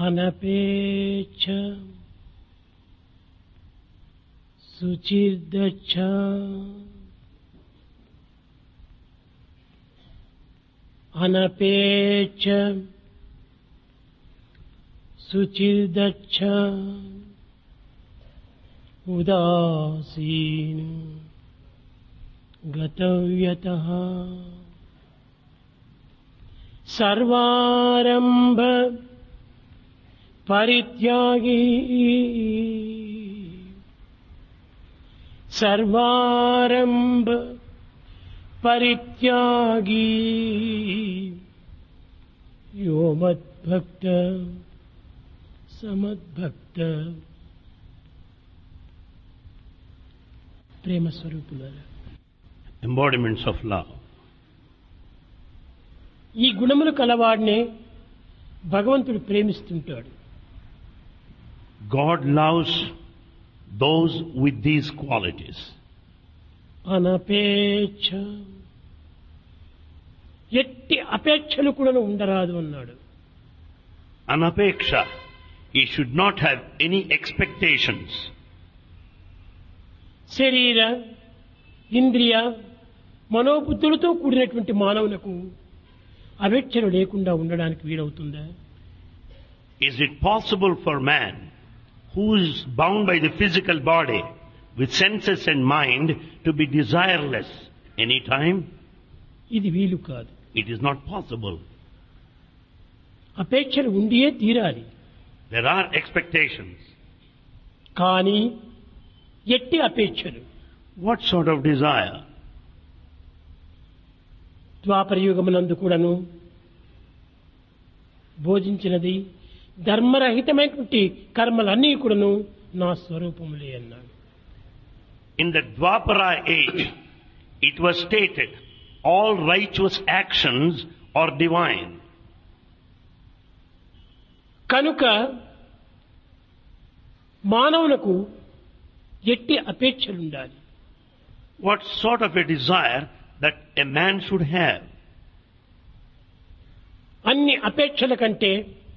అనపేక్ష శుచిర్దచ్చ అనపేక్ష శుచిర్దచ్చ ఉదాసీన గతవ్యతః సర్వారంభ పరిత్యాగీ సర్వారంభ పరిత్యాగీ యో మద్భక్త సమద్భక్త. ప్రేమ స్వరూపులారా, embodiments of love. ఈ గుణములు కలవాడినే భగవంతుడు ప్రేమిస్తుంటాడు. God loves those with these qualities. అనపేక్ష, ఎట్టి అపేక్షలు కూడా ఉండరాదు అన్నాడు. Anapeksha, he should not have any expectations. శరీర ఇంద్రియ మనోబుద్ధులతో కూడినటువంటి మానవులకు అపేక్షలు లేకుండా ఉండడానికి వీలవుతుందా? Is it possible for man who is bound by the physical body with senses and mind to be desireless any time? ఇది వీలు కాదు. It is not possible. అపేక్షలు ఉండియే తీరాలి. There are expectations. కానీ ఎట్టి అపేక్షలు? What sort of desire? ద్వాపర యుగమునందు కూడాను బోధించినది ధర్మరహితమైనటువంటి కర్మలన్నీ కూడాను నా స్వరూపములే అన్నాడు. In the Dwapara age, it was stated, all righteous actions are divine. కనుక మానవులకు ఎట్టి అపేక్షలు ఉండాలి. What sort of a desire that a man should have? అన్ని అపేక్షల కంటే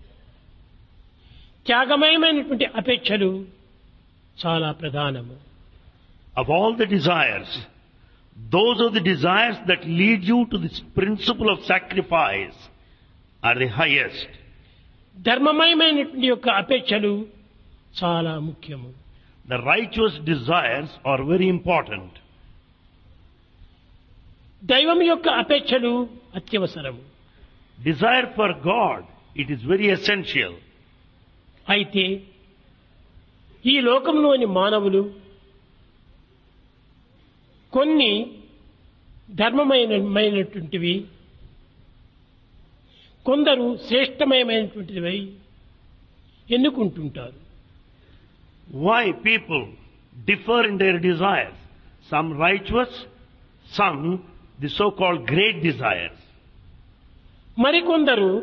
త్యాగమయమైనటువంటి అపేక్షలు చాలా ప్రధానము. Of all the desires, those are the desires that lead you to this principle of sacrifice are the highest. ధర్మమయమైనటువంటి యొక్క అపేక్షలు చాలా ముఖ్యము. The righteous desires are very important. దైవం యొక్క అపేక్షలు అత్యవసరము. Desire for God, it is very essential. అయితే ఈ లోకంలోని మానవులు కొన్ని ధర్మమైనటువంటివి, కొందరు శ్రేష్టమయమైనటువంటివి ఎన్నుకుంటుంటారు. Why people differ in their desires? Some righteous, some the so-called great desires. మరికొందరు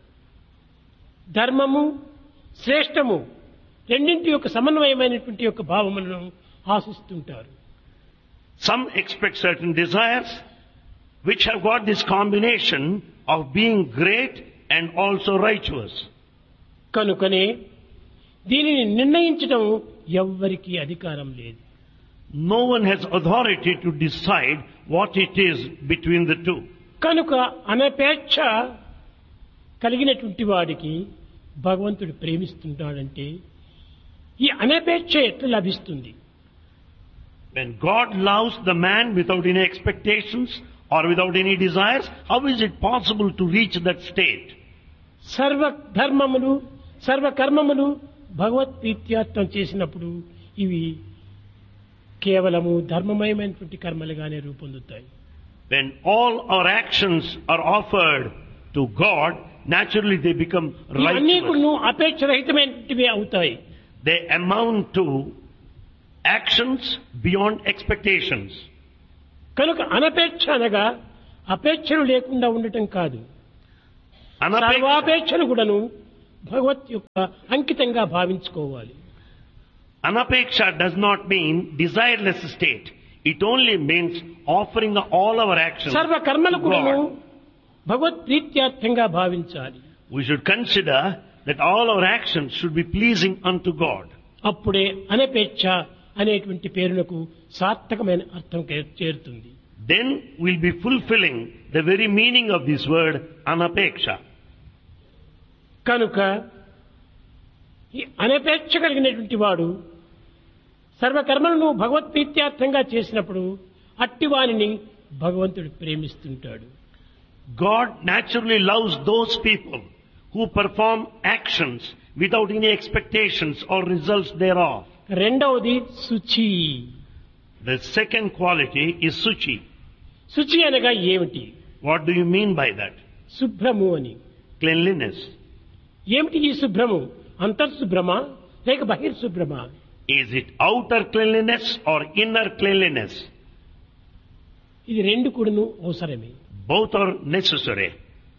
ధర్మము శ్రేష్టము రెండింటి యొక్క సమన్వయమైనటువంటి యొక్క భావములను ఆశిస్తుంటారు. Some expect certain desires which have got this combination of being great and also righteous. కనుకనే దీనిని నిర్ణయించడం ఎవ్వరికీ అధికారం లేదు. No one has authority to decide what it is between the two. కనుక అనపేక్ష కలిగినటువంటి వాడికి భగవంతుడు ప్రేమిస్తున్నాడంటే ఈ అనపేక్ష ఎట్లా లభిస్తుంది? When God loves the man without any expectations or without any desires, how is it possible to reach that state? సర్వ ధర్మములు సర్వ కర్మములు భగవత్ ప్రీత్యార్థం చేసినప్పుడు ఇవి కేవలము ధర్మమయమైనటువంటి కర్మలుగానే రూపొందుతాయి. When all our actions are offered to God, naturally they become ఇవన్నీ righteous. కూడా అపేక్షరహితమైనటివి అవుతాయి. They amount to actions beyond expectations. కనుక అనపేక్ష అనగా అపేక్షలు లేకుండా ఉండటం కాదు. సర్వాపేక్షలు కూడాను భగవత్ యొక్క అంకితంగా భావించుకోవాలి. Anapeksha does not mean desireless state. It only means offering all our actions సర్వ కర్మలు to కూడాను God. భగవత్ ప్రీత్యార్థంగా భావించాలి. We should consider that all our actions should be pleasing unto God. అప్పుడే అనపేక్ష అనేటువంటి పేరునకు సార్థకమైన అర్థం చేరుతుంది. Then we'll be fulfilling the very meaning of this word anapeksha. కనుక ఈ అనపేక్ష కలిగినటువంటి వాడు సర్వకర్మలను భగవత్ప్రీత్యార్థంగా చేసినప్పుడు అట్టివానిని భగవంతుడు ప్రేమిస్తుంటాడు. God naturally loves those people who perform actions without any expectations or results thereof. రెండవది శుచి. The second quality is suchi. శుచి అనగా ఏమిటి? What do you mean by that? శుభ్రము అని. Cleanliness. ఏమిటి ఈ శుభ్రము? అంతర్శుభ్రమా లేక బహిర్శుభ్రమా? Is it outer cleanliness or inner cleanliness? ఇది రెండు కూడాను అవసరమే. Both are necessary.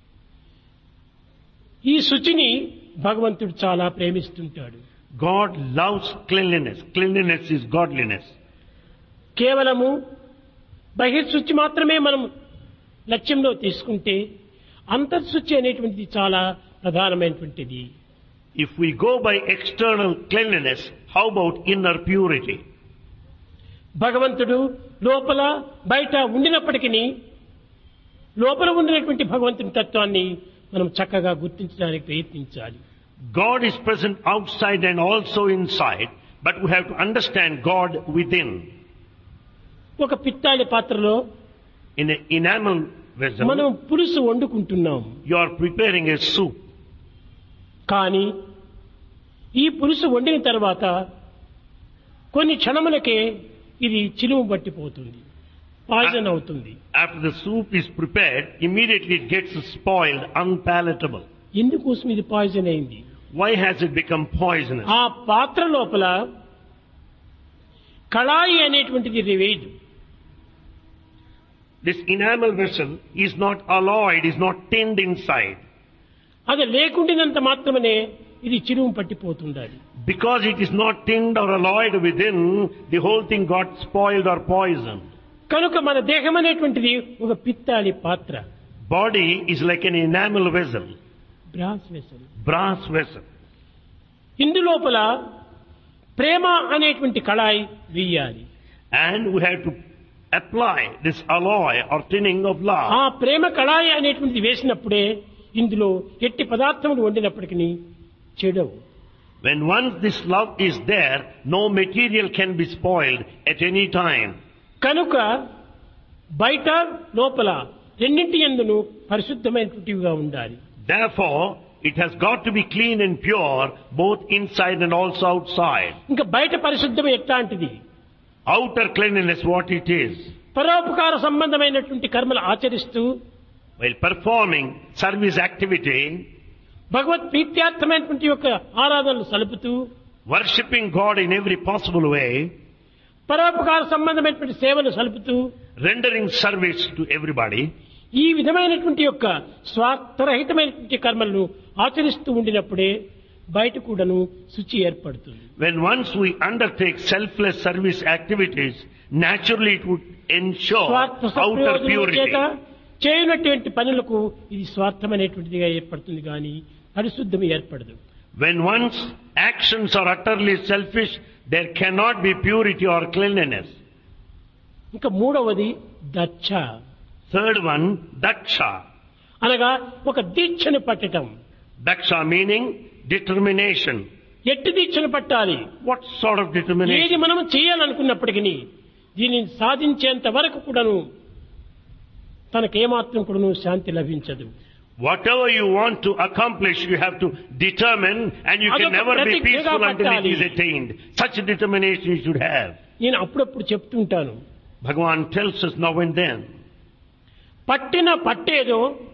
ఈ శుచిని భగవంతుడు చాలా ప్రేమిస్తుంటాడు. God loves cleanliness. Cleanliness is godliness. కేవలము బహిర్శుచి మాత్రమే మనం లక్ష్యంలో తీసుకుంటే అంతర్శుచి అనేటువంటిది చాలా ప్రధానమైనటువంటిది. If we go by external cleanliness, how about inner purity? భగవంతుడు లోపల బయట ఉండినప్పటికీ లోపల ఉండినటువంటి భగవంతుని తత్వాన్ని మనం చక్కగా గుర్తించడానికి ప్రయత్నించాలి. God is present outside and also inside, but we have to understand God within. ఒక పిత్తాళి పాత్రలో In an enamel vessel, మనం పులుసు వండుకుంటున్నాం. you are preparing a soup. కానీ ఈ పులుసు వండిన తర్వాత కొన్ని క్షణములకే ఇది చిలుము పట్టిపోతుంది, పాయిజన్ అవుతుంది. After the soup is prepared, immediately it gets spoiled, unpalatable. ఎందుకోసం ఇది పాయిజన్ అయింది? Why has it become poisonous? ఆ పాత్ర లోపల కళాయి అనేటువంటిది లేదు. This enamel vessel is not alloyed, is not tinned inside. అది లేకుండినంత మాత్రమే ఇది చిలుము పట్టిపోతుండాలి. Because it is not tinned or alloyed within, the whole thing got spoiled or poisoned. కనుక మన దేహం అనేటువంటిది ఒక పిత్తాళి పాత్ర. Body is like an enamel vessel, brass vessel. brass vessel. ఇందులోపల ప్రేమ అనేటువంటి కళాయి వేయాలి. And we have to apply this alloy or tinning of love. ఆ ప్రేమ కళాయి అనేటువంటిది వేసినప్పుడే ఇందులో ఎట్టి పదార్థములు వండినప్పటికీ చెడవు. When once this love is there, no material can be spoiled at any time. కనుక బయట లోపల రెండింటి యందును పరిశుద్ధమైనటువంటివిగా ఉండాలి. Therefore, it has got to be clean and pure, both inside and also outside. ఇంకా బయట పరిశుద్ధం ఎట్లాంటిది? Outer cleanliness, what it is. పరోపకార సంబంధమైనటువంటి కర్మలు ఆచరిస్తూ While performing service activity, భగవత్ ప్రీత్యార్థమైనటువంటి యొక్క ఆరాధనలు సలుపుతూ worshipping God in every possible way, పరోపకార సంబంధమైనటువంటి సేవలు సలుపుతూ rendering service to everybody, ఈ విధమైనటువంటి యొక్క స్వార్థరహితమైనటువంటి కర్మలను ఆచరిస్తూ ఉండినప్పుడే బయట కూడాను శుచి ఏర్పడుతుంది. when once we undertake selfless service activities, naturally it would ensure స్వార్థ outer సప్రయోజనం purity. చేత చేయనటువంటి పనులకు ఇది స్వార్థమైనటువంటిదిగా ఏర్పడుతుంది కానీ పరిశుద్ధం ఏర్పడదు. When one's actions are utterly selfish, there cannot be purity or cleanliness. ఇంకా మూడవది దచ్చ Third one, daksha. అనగా ఒక దీక్షను పట్టటం. Daksha meaning determination. ఎట్టి దీక్షను పట్టాలి? What sort of ఏది determination? మనం చేయాలనుకున్నప్పటికీ దీనిని సాధించేంత వరకు కూడాను తనకేమాత్రం కూడాను శాంతి లభించదు. Whatever you want to accomplish, you have to determine, and you can అదొక never be ప్రతిజ్ఞగా peaceful until it పట్టాలి. is attained. Such a determination you should have. నేను అప్పుడప్పుడు చెప్తుంటాను, Bhagavan tells us now and then. పట్టిన పట్టేదో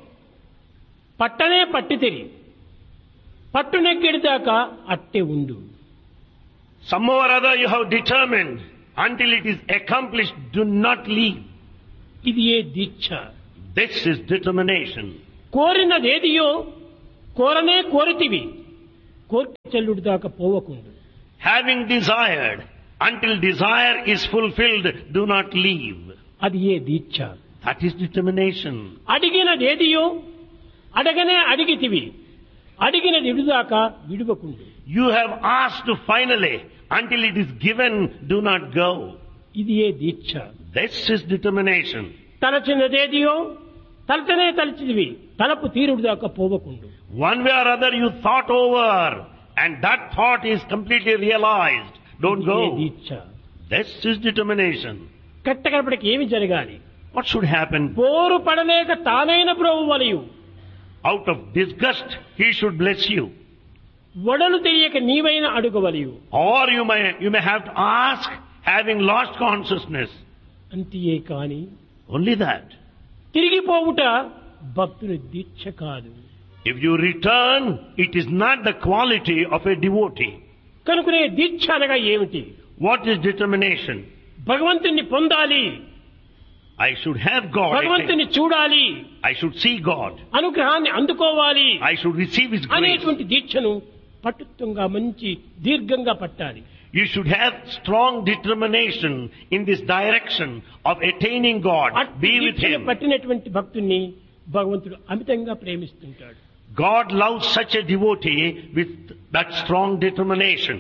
పట్టనే పట్టితిరి, పట్టునెక్కిడిదాకా అట్టే ఉండు. Somehow or other you have determined. Until it is accomplished, do not leave. ఇది ఏ దీక్ష? This is determination. కోరినదేదియో కోరనే కోరితివి, court చెల్లుడు దాకా పోవకుండు. Having desired, until desire is fulfilled, do not leave. అది ఏ దీక్ష? That is determination. అడిగినదేదియో అడగనే అడిగితివి, అడిగినది ఇడుదాకా విడువకుండు. You have asked finally. Until it is given, do not go. ఇది ఏ దీక్ష. This is determination. తలచినదేదియో తలచనే తలచిదివి తలపు తీరుడు దాకా పోవకుండు. One way or other you thought over and that thought is completely realized. Don't ఇది ఏ go. Deeksha. This is determination. కట్టకడపటికి ఏమి జరగాలి? What should happen? పోరు పడలేక తానైన బ్రోవు వలయు Out of disgust, he should bless you. వడలు తెలియక నీవైన అడుగవలయు. Or you may have to ask having lost consciousness. అంతియే కాని Only that. తిరిగిపోవుట భక్తుని దీక్ష కాదు. If you return, it is not the quality of a devotee. కనుకనే దీక్ష అనగా ఏమిటి? What is determination? భగవంతుని పొందాలి, I should have God. భగవంతుని చూడాలి, I should see God. అనుగ్రహాన్ని అందుకోవాలి I should receive His grace. అనేటువంటి దీక్షను పట్టుత్వంగా మంచి దీర్ఘంగా పట్టాలి. You should have strong determination in this direction of attaining God. Be with దీక్షను Him. పట్టినటువంటి భక్తుణ్ణి భగవంతుడు అమితంగా ప్రేమిస్తుంటాడు. God loves such a devotee with that strong determination.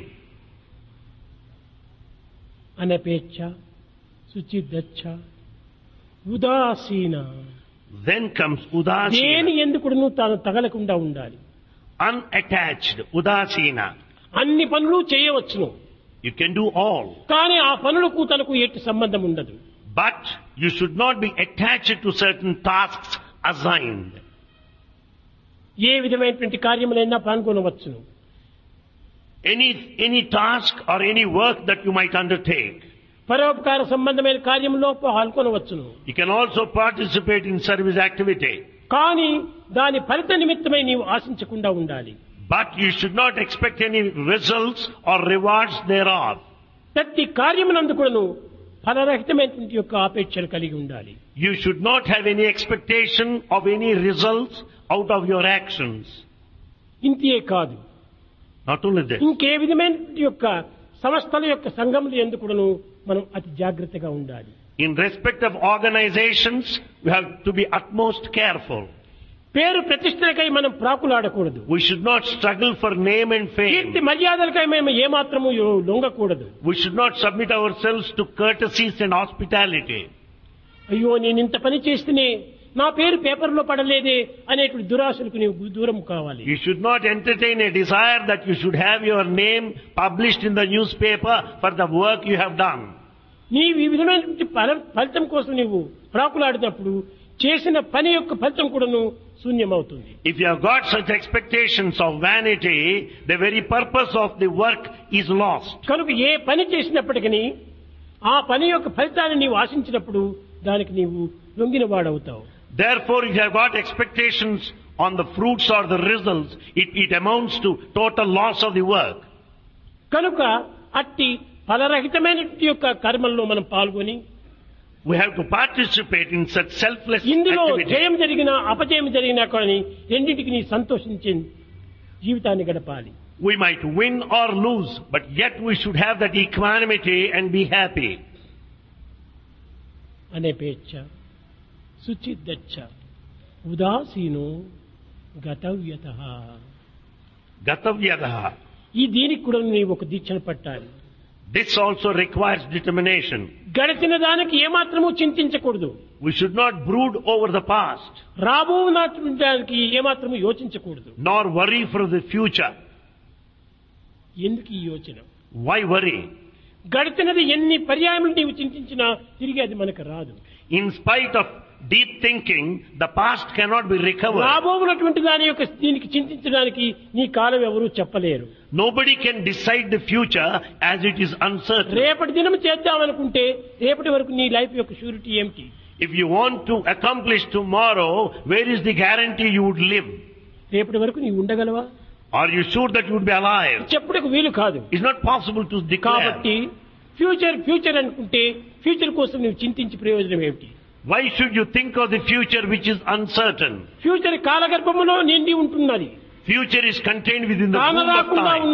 అనపేచ్ఛ, శుచిదచ్చ, ఉదాసీన. Then comes udasina, దేని ఎందుకును తాను తగలకుండా ఉండాలి. unattached, udasina. అన్ని పనులు చేయవచ్చును, You can do all, కానీ ఆ పనులకు తనకు ఎట్టి సంబంధం ఉండదు. but you should not be attached to certain tasks assigned. ఏ విధమైనటువంటి కార్యములైనా పాల్గొనవచ్చును. Any task or any work that you might undertake. పరోపకార సంబంధమైన కార్యంలో పాల్గొనవచ్చును. You can also participate in service activity. కానీ దాని ఫలిత నిమిత్తమై నీవు ఆశించకుండా ఉండాలి. But you should not expect any results or rewards thereof. ప్రతి కార్యమునందు కూడాను ఫలరహితమైనటువంటి యొక్క ఆపేక్షలు కలిగి ఉండాలి. You should not have any expectation of any results out of your actions. ఇంతే కాదు, Not only this. ఇంకే విధమైనటువంటి యొక్క సంస్థల యొక్క సంఘములు ఎందుకు కూడాను మనం అతి జాగ్రత్తగా ఉండాలి. In respect of organizations, we have to be utmost careful. పేరు ప్రతిష్టలకై మనం ప్రాకులాడకూడదు. We should not struggle for name and Keerthi fame. మర్యాదలకై మేము ఏమాత్రము లొంగకూడదు. We should not submit ourselves to courtesies and hospitality. అయ్యో నేను ఇంత పని చేస్తేనే నా పేరు పేపర్లో పడలేదే అనేటువంటి దురాశలకు నీవు దూరం కావాలి. You should not entertain a desire that you should have your name published in the newspaper for the work you have done. నీవు ఈ విధమైనటువంటి ఫలితం కోసం నీవు ప్రాకులాడినప్పుడు చేసిన పని యొక్క ఫలితం కూడాను శూన్యమవుతుంది. If you have got such expectations of vanity, the very purpose of the work is lost. కనుక ఏ పని చేసినప్పటికీ ఆ పని యొక్క ఫలితాన్ని నీవు ఆశించినప్పుడు దానికి నీవు లొంగిన వాడవుతావు. Therefore, if you have got expectations on the fruits or the results, it amounts to total loss of the work. కనుక అట్టి ఫలరహితమైనటువంటి యొక్క కర్మల్లో మనం పాల్గొని We have to participate in such selfless ఇందులో activity. జయం జరిగినా అపజయం జరిగినా కానీ రెండింటికి నీ సంతోషించే జీవితాన్ని గడపాలి. We might win or lose, but yet we should have that equanimity and be happy. అనేపేచ్ఛ, శుచిదచ్చ, ఉదాసీనో గతవ్యతః. Gatavyadaha. ఈ దీనికి కూడా నీవు ఒక దీక్షను పట్టాలి. This also requires determination. గడిచిన దానికి ఏమాత్రము చింతించకూడదు. We should not brood over the past, రాబోనటువంటి దానికి ఏమాత్రము యోచించకూడదు. nor worry for the future. ఎందుకు ఈ యోచన? Why worry? గడిచినది ఎన్ని పర్యాయములు నీవు చింతించినా తిరిగి అది మనకు రాదు. In spite of deep thinking, the past cannot be recovered. రాబోనటువంటి దాని యొక్క దీనికి చింతించడానికి నీ కాలం ఎవరూ చెప్పలేరు. Nobody can decide the future as it is uncertain. రేపటి దినం చేద్దామనుకుంటే రేపటి వరకు నీ లైఫ్ యొక్క షూరిటీ ఏమిటి? If you want to accomplish tomorrow, where is the guarantee you would live? రేపటి వరకు నీవు ఉండగలవా? Are you sure that you would be alive? చెప్పుటకు వీలు కాదు. It's not possible to declare. కాబట్టి ఫ్యూచర్ అనుకుంటే ఫ్యూచర్ కోసం నువ్వు చింతించి ప్రయోజనం ఏమిటి? Why should you think of the future which is uncertain? Future కాలగర్భములో నిండి ఉంటున్నది. Future is contained within the womb of కానరాకుండా time.